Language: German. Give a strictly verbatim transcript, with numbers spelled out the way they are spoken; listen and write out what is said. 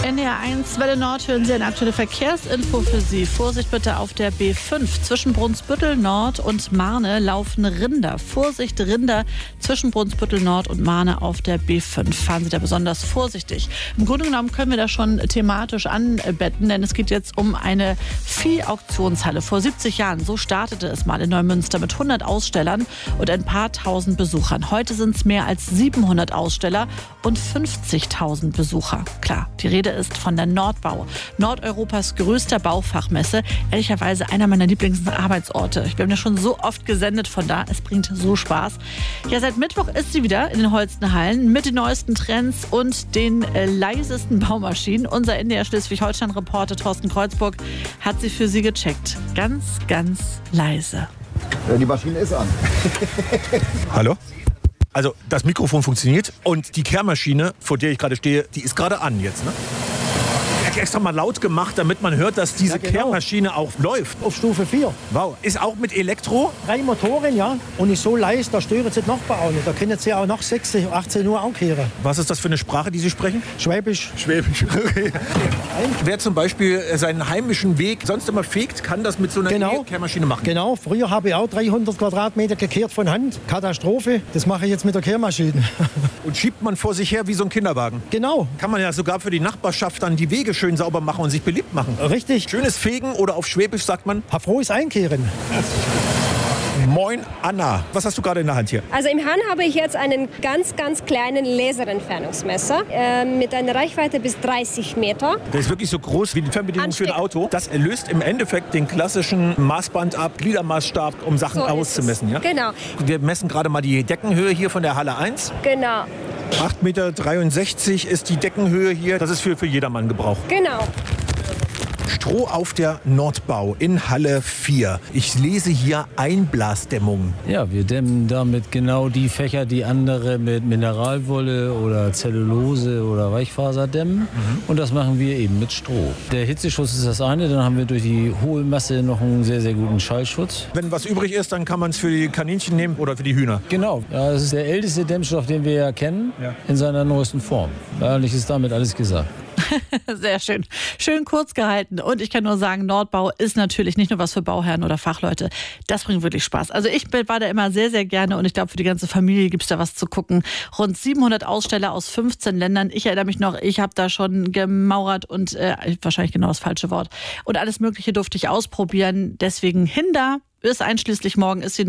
N D R eins Welle Nord hören Sie eine aktuelle Verkehrsinfo für Sie. Vorsicht bitte auf der B fünf. Zwischen Brunsbüttel Nord und Marne laufen Rinder. Vorsicht Rinder zwischen Brunsbüttel Nord und Marne auf der B fünf. Fahren Sie da besonders vorsichtig. Im Grunde genommen können wir das schon thematisch anbetten, denn es geht jetzt um eine Viehauktionshalle. Vor siebzig Jahren, so startete es mal in Neumünster mit hundert Ausstellern und ein paar tausend Besuchern. Heute sind es mehr als siebenhundert Aussteller und fünfzigtausend Besucher. Klar, die Rede ist von der Nordbau, Nordeuropas größter Baufachmesse. Ehrlicherweise einer meiner Lieblingsarbeitsorte. Wir haben ja schon so oft gesendet von da. Es bringt so Spaß. Ja, seit Mittwoch ist sie wieder in den Holstenhallen mit den neuesten Trends und den äh, leisesten Baumaschinen. Unser N D R Schleswig-Holstein-Reporter Thorsten Kreuzburg hat sie für Sie gecheckt. Ganz, ganz leise. Die Maschine ist an. Hallo? Also das Mikrofon funktioniert und die Kehrmaschine, vor der ich gerade stehe, die ist gerade an jetzt, ne? Ich habe extra mal laut gemacht, damit man hört, dass diese ja, genau. Kehrmaschine auch läuft. Auf Stufe vier. Wow. Ist auch mit Elektro? Drei Motoren, ja. Und ist so leise, da stören sie die Nachbarn auch nicht. Da können sie auch nach sechzehn, achtzehn Uhr auch kehren. Was ist das für eine Sprache, die Sie sprechen? Schwäbisch. Schwäbisch, okay. Wer zum Beispiel seinen heimischen Weg sonst immer fegt, kann das mit so einer genau. Kehrmaschine machen? Genau. Früher habe ich auch dreihundert Quadratmeter gekehrt von Hand. Katastrophe. Das mache ich jetzt mit der Kehrmaschine. Und schiebt man vor sich her wie so ein Kinderwagen? Genau. Kann man ja sogar für die Nachbarschaft dann die Wege schön sauber machen und sich beliebt machen. Richtig. Schönes Fegen oder auf Schwäbisch sagt man? Frohes Einkehren. Moin Anna, was hast du gerade in der Hand hier? Also im Hand habe ich jetzt einen ganz, ganz kleinen Laserentfernungsmesser äh, mit einer Reichweite bis dreißig Meter. Der ist wirklich so groß wie die Fernbedienung für ein Auto. Das löst im Endeffekt den klassischen Maßband ab, Gliedermaßstab, um Sachen so auszumessen. Ja? Genau. Wir messen gerade mal die Deckenhöhe hier von der Halle eins. Genau. acht Meter dreiundsechzig ist die Deckenhöhe hier. Das ist für, für jedermann Gebrauch. Genau. Stroh auf der Nordbau in Halle vier. Ich lese hier Einblasdämmung. Ja, wir dämmen damit genau die Fächer, die andere mit Mineralwolle oder Zellulose oder Weichfaser dämmen. Mhm. Und das machen wir eben mit Stroh. Der Hitzeschutz ist das eine, dann haben wir durch die hohe Masse noch einen sehr, sehr guten Schallschutz. Wenn was übrig ist, dann kann man es für die Kaninchen nehmen oder für die Hühner. Genau, ja, das ist der älteste Dämmstoff, den wir ja kennen, ja. in seiner neuesten Form. Eigentlich ist damit alles gesagt. Sehr schön. Schön kurz gehalten. Und ich kann nur sagen, Nordbau ist natürlich nicht nur was für Bauherren oder Fachleute. Das bringt wirklich Spaß. Also ich war da immer sehr, sehr gerne und ich glaube, für die ganze Familie gibt es da was zu gucken. Rund siebenhundert Aussteller aus fünfzehn Ländern. Ich erinnere mich noch, ich habe da schon gemauert und äh, wahrscheinlich genau das falsche Wort. Und alles Mögliche durfte ich ausprobieren. Deswegen hin da. Bis einschließlich morgen ist sie